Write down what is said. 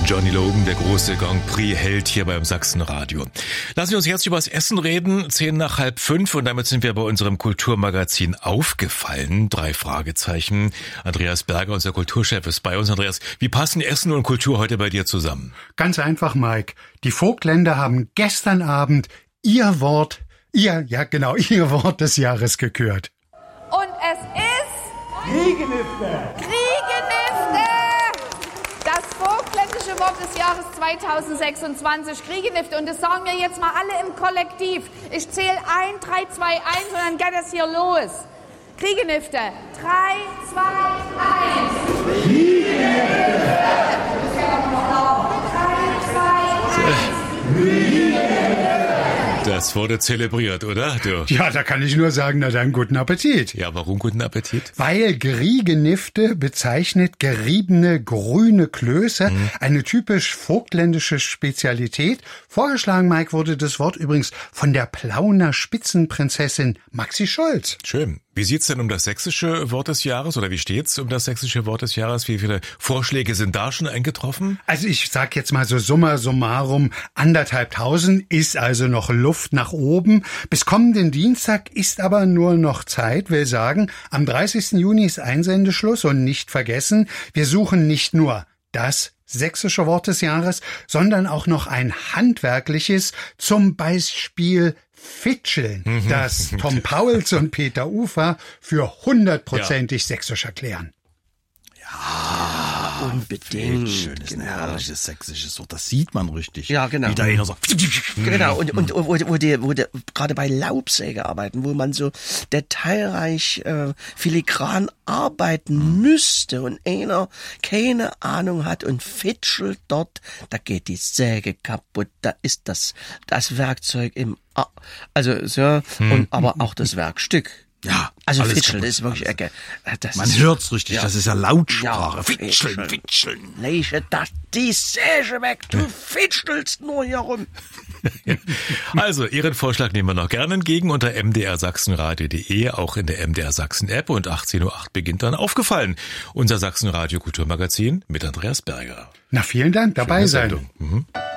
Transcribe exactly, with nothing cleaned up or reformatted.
Johnny Logan, der große Grand Prix-Held hier beim Sachsenradio. Lassen wir uns jetzt über das Essen reden. Zehn nach halb fünf und damit sind wir bei unserem Kulturmagazin aufgefallen. Drei Fragezeichen. Andreas Berger, unser Kulturchef, ist bei uns. Andreas, wie passen Essen und Kultur heute bei dir zusammen? Ganz einfach, Mike. Die Vogtländer haben gestern Abend ihr Wort, ihr, ja genau, ihr Wort des Jahres gekürt. Und es ist... Kriegenifte! Kriegenifte! Das vogtländische Wort des Jahres zweitausendsechsundzwanzig, Kriegenifte. Und das sagen wir jetzt mal alle im Kollektiv. Ich zähle ein, drei, zwei, eins und dann geht das hier los. Kriegenifte. drei, zwei, eins. Kriegenifte! drei, zwei, eins. Kriegenifte! Das wurde zelebriert, oder? Du? Ja, da kann ich nur sagen, na dann guten Appetit. Ja, warum guten Appetit? Weil Griegenifte bezeichnet geriebene grüne Klöße, mhm. eine typisch vogtländische Spezialität. Vorgeschlagen, Mike, wurde das Wort übrigens von der Plauner Spitzenprinzessin Maxi Scholz. Schön. Wie sieht's denn um das sächsische Wort des Jahres oder wie steht's um das sächsische Wort des Jahres? Wie viele Vorschläge sind da schon eingetroffen? Also ich sag jetzt mal so summa summarum, anderthalbtausend ist also noch Luft nach oben. Bis kommenden Dienstag ist aber nur noch Zeit. Will sagen, am dreißigsten Juni ist Einsendeschluss und nicht vergessen, wir suchen nicht nur das sächsische Wort des Jahres, sondern auch noch ein handwerkliches, zum Beispiel Fitscheln, das Tom Pauls und Peter Ufer für hundertprozentig ja. sächsisch erklären. Ja, unbedingt. Schön, ist ein herrliches sächsisches Wort. Das sieht man richtig. Ja, genau. Wie da einer so. Genau. Und, und, wo, wo die, wo die, gerade bei Laubsäge arbeiten, wo man so detailreich, äh, filigran arbeiten müsste und einer keine Ahnung hat und fitschelt dort, da geht die Säge kaputt. Da ist das, das Werkzeug im, also, so, und aber auch das Werkstück. Ja, also alles Fitscheln kaputt, ist wirklich Ecke. Das Man ist, hört's richtig, ja. Das ist ja Lautsprache. Ja, Fitscheln, Fitscheln. Lege das die Säge weg, du fitschelst nur hier rum. Also, Ihren Vorschlag nehmen wir noch gerne entgegen unter m d r sachsenradio punkt d e, auch in der M D R Sachsen App und achtzehn Uhr acht beginnt dann Aufgefallen. Unser Sachsenradio Kulturmagazin mit Andreas Berger. Na, vielen Dank, dabei sein. Mhm.